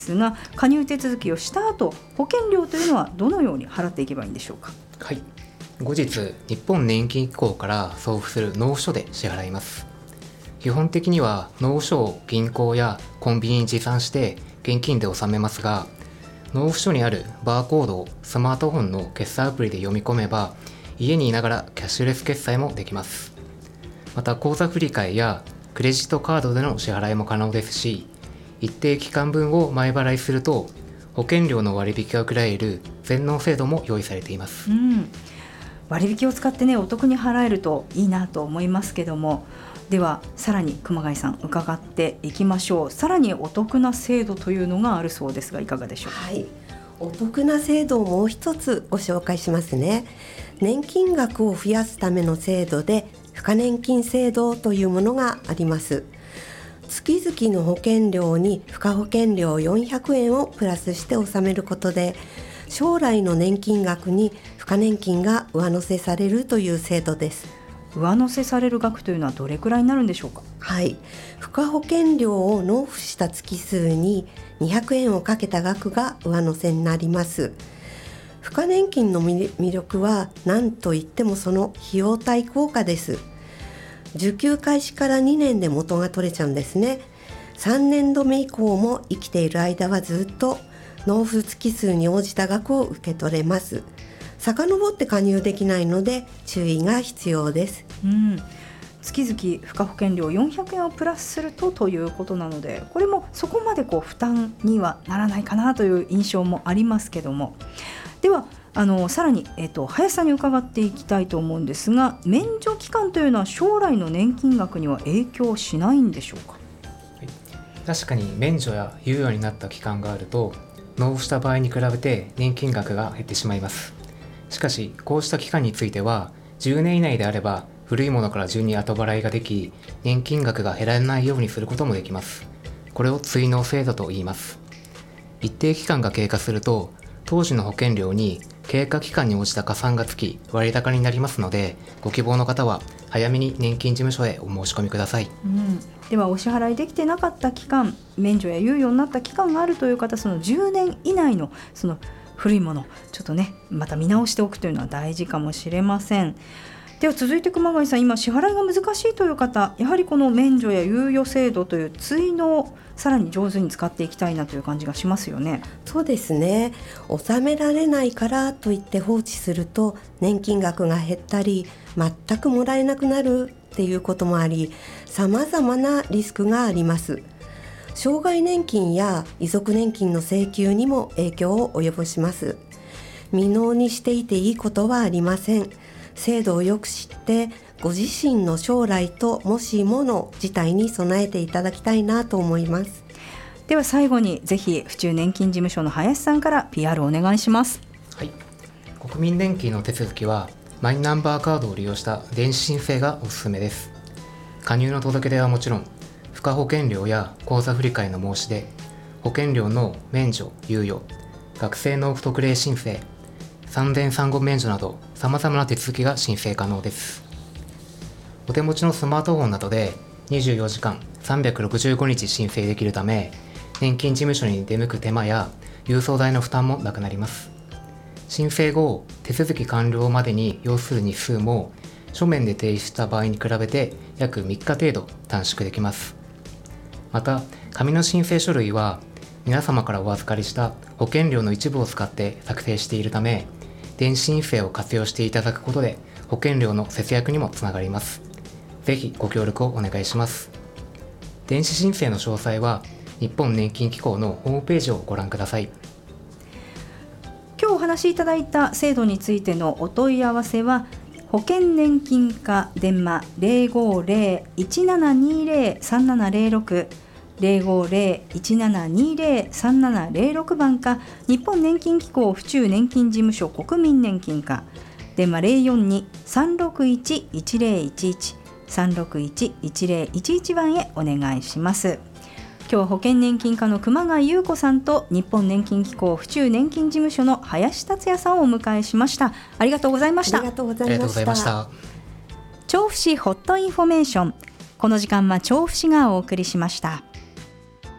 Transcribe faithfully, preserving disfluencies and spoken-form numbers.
ですが、加入手続きをした後、保険料というのはどのように払っていけばいいんでしょうか。 はい、後日日本年金機構から送付する納付書で支払います。基本的には納付書を銀行やコンビニに持参して現金で納めますが、納付書にあるバーコードをスマートフォンの決済アプリで読み込めば、家にいながらキャッシュレス決済もできます。また口座振替やクレジットカードでの支払いも可能ですし、一定期間分を前払いすると保険料の割引が受けられる全納制度も用意されています。 うん、割引を使ってね、お得に払えるといいなと思いますけども、ではさらに熊谷さん伺っていきましょう。さらにお得な制度というのがあるそうですが、いかがでしょうか。 はい、お得な制度をもう一つご紹介しますね。年金額を増やすための制度で付加年金制度というものがあります。月々の保険料に付加保険料よんひゃくえんをプラスして納めることで、将来の年金額に付加年金が上乗せされるという制度です。 上乗せされる額というのはどれくらいになるんでしょうか。 はい、付加保険料を納付した月数ににひゃくえんをかけた額が上乗せになります。付加年金の魅力は何といってもその費用対効果です。受給開始からにねんで元が取れちゃうんですね。さんねんどめ以降も生きている間はずっと納付月数に応じた額を受け取れます。遡って加入できないので注意が必要です。 うん、月々付加保険料よんひゃくえんをプラスするとということなので、これもそこまでこう負担にはならないかなという印象もありますけども、ではあのさらに、えーと、林さんに伺っていきたいと思うんですが、免除期間というのは将来の年金額には影響しないんでしょうか。 はい、確かに免除や猶予になった期間があると納付した場合に比べて年金額が減ってしまいます。しかしこうした期間についてはじゅうねん以内であれば古いものから順に後払いができ、年金額が減らないようにすることもできます。これを追納制度と言います。一定期間が経過すると当時の保険料に経過期間に応じた加算がつき割高になりますので、ご希望の方は早めに年金事務所へお申し込みください。 うん、ではお支払いできてなかった期間、免除や猶予になった期間があるという方、そのじゅうねん以内のその古いものちょっとね、また見直しておくというのは大事かもしれません。では続いて熊谷さん、今支払いが難しいという方、やはりこの免除や猶予制度という追納、さらに上手に使っていきたいなという感じがしますよね。 そうですね。納められないからといって放置すると年金額が減ったり全くもらえなくなるっていうこともあり、様々なリスクがあります。障害年金や遺族年金の請求にも影響を及ぼします。未納にしていていいことはありません。制度をよく知ってご自身の将来ともしもの事態に備えていただきたいなと思います。 では最後にぜひ府中年金事務所の林さんから ピーアール をお願いします。 はい、国民年金の手続きはマイナンバーカードを利用した電子申請がおすすめです。加入の届け出はもちろん、付加保険料や口座振替の申し出、保険料の免除・猶予、学生納付特例申請、産前産後免除など様々な手続きが申請可能です。お手持ちのスマートフォンなどでにじゅうよじかんさんびゃくろくじゅうごにち申請できるため、年金事務所に出向く手間や郵送代の負担もなくなります。申請後、手続き完了までに要する日数も書面で提出した場合に比べて約みっか程度短縮できます。また、紙の申請書類は皆様からお預かりした保険料の一部を使って作成しているため、電子申請を活用していただくことで保険料の節約にもつながります。ぜひご協力をお願いします。電子申請の詳細は日本年金機構のホームページをご覧ください。 今日お話しいただいた制度についてのお問い合わせは、保険年金課電話 ゼロごゼロ いちななにゼロ さんななゼロろく ゼロごゼロ いちななにゼロ さんななゼロろく 番か、日本年金機構府中年金事務所国民年金課電話 ゼロよんに さんろくいち いちゼロいちいち さんろくいち いちゼロいちいち 番へお願いします。今日は保険年金課の熊谷裕子さんと日本年金機構府中年金事務所の林達也さんをお迎えしました。ありがとうございました。 ありがとうございました。 調布市ホットインフォメーション、この時間は調布市がお送りしました。